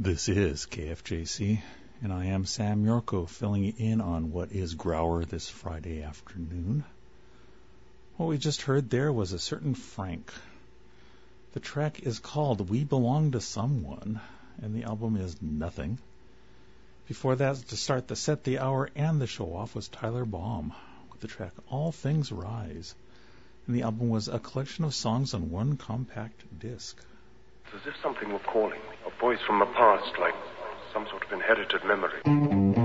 This is KFJC, and I am Sam Yorko, filling in on what is Grauer this Friday afternoon. What we just heard there was a certain Frank. The track is called We Belong to Someone, and the album is Nothing. Before that, to start the set, the hour, and the show off was Tyler Baum with the track All Things Rise, and the album was a collection of songs on one compact disc. It's as if something were calling, a voice from the past, like some sort of inherited memory.